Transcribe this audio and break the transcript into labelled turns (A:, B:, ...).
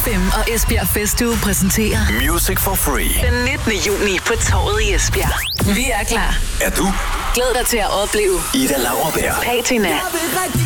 A: FM og Esbjerg Festuge præsenterer
B: Music for Free.
A: Den 19. juni på Torvet i Esbjerg. Vi er klar.
B: Er du?
A: Glæd dig til at opleve
B: Ida Lauerberg,
A: Patina,